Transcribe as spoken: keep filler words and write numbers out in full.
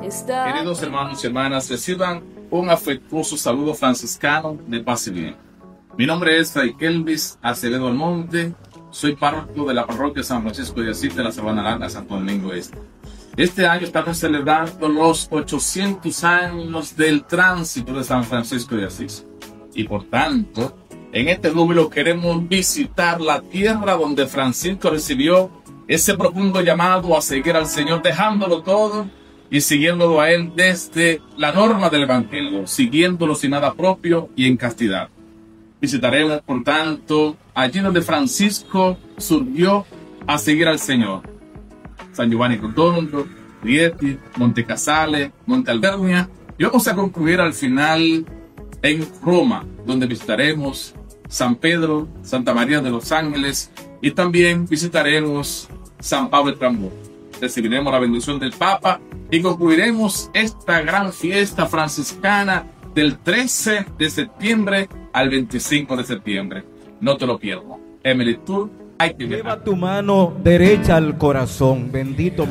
Queridos hermanos y hermanas, reciban un afectuoso saludo franciscano de paz y bien. Mi nombre es Fray Kelvis Acevedo Almonte, soy párroco de la parroquia San Francisco de Asís de la Sabana Larga, Santo Domingo Este. Este año estamos celebrando los ochocientos años del tránsito de San Francisco de Asís. Y por tanto, en este número queremos visitar la tierra donde Francisco recibió ese profundo llamado a seguir al Señor, dejándolo todo y siguiéndolo a Él desde la norma del Evangelio, siguiéndolo sin nada propio y en castidad. Visitaremos, por tanto, allí donde Francisco surgió a seguir al Señor. San Giovanni Rotondo, Rieti, Monte Casale, Monte Alvernia. Y vamos a concluir al final en Roma, donde visitaremos San Pedro, Santa María de los Ángeles y también visitaremos San Pablo el Tambor. Recibiremos la bendición del Papa y concluiremos esta gran fiesta franciscana del trece de septiembre al veinticinco de septiembre. No te lo pierdas. Emily Tour, hay que Lleva tu mano derecha al corazón, bendito.